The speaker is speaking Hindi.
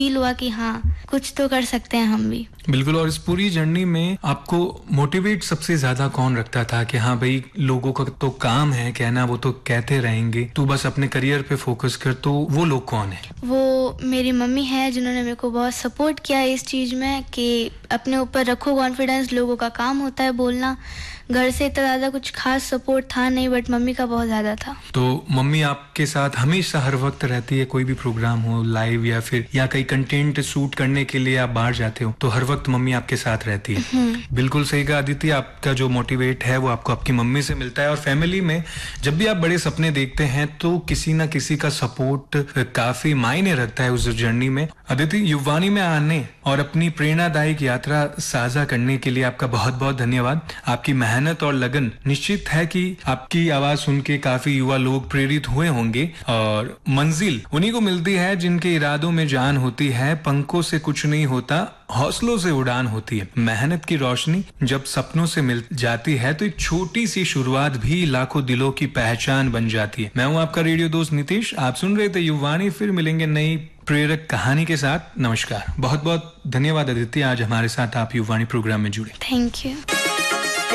फील हुआ कि हाँ, कुछ तो कर सकते हैं हम भी। बिल्कुल। और इस पूरी जर्नी में आपको मोटिवेट सबसे ज्यादा कौन रखता था कि हाँ भाई, लोगों का तो काम है कहना, वो तो कहते रहेंगे, तू बस अपने करियर पे फोकस कर, तो वो लोग कौन है? वो मेरी मम्मी है जिन्होंने मेरे को बहुत सपोर्ट किया इस चीज़ में कि अपने ऊपर रखो कॉन्फिडेंस, लोगों का काम होता है बोलना। घर से इतना ज़्यादा कुछ खास सपोर्ट था नहीं, बट मम्मी का बहुत ज़्यादा था। तो मम्मी आपके साथ हमेशा हर वक्त रहती है? कोई भी प्रोग्राम हो लाइव या कई कंटेंट शूट करने के लिए आप बाहर जाते हो तो हर वक्त मम्मी आपके साथ रहती है? बिल्कुल सही कहा अदिति, आपका जो मोटिवेट है वो आपको आपकी मम्मी से मिलता है। और फैमिली में जब भी आप बड़े सपने देखते हैं तो किसी ना किसी का सपोर्ट काफी मायने रखता है उस जर्नी में। अदिति, युवानी में आने और अपनी प्रेरणादायक यात्रा साझा करने के लिए आपका बहुत बहुत धन्यवाद। आपकी मेहनत और लगन निश्चित है कि आपकी आवाज सुन के काफी युवा लोग प्रेरित हुए होंगे। और मंजिल उन्हीं को मिलती है जिनके इरादों में जान होती है। पंखों से कुछ नहीं होता, हौसलों से उड़ान होती है। मेहनत की रोशनी जब सपनों से मिल जाती है तो एक छोटी सी शुरुआत भी लाखों दिलों की पहचान बन जाती है। मैं हूं आपका रेडियो दोस्त नीतीश, आप सुन रहे थे युवानी। फिर मिलेंगे नई प्रेरक कहानी के साथ। नमस्कार। बहुत बहुत धन्यवाद अदिति, आज हमारे साथ आप युवानी प्रोग्राम में जुड़े। Thank you.